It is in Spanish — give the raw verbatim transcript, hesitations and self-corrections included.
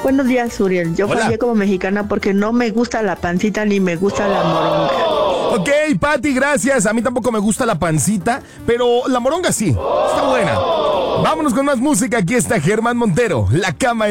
Buenos días, Uriel. Yo Hola. fallé como mexicana porque no me gusta la pancita ni me gusta la moronga. Ok, Pati, gracias. A mí tampoco me gusta la pancita, pero la moronga sí. Está buena. Vámonos con más música. Aquí está Germán Montero, La Cama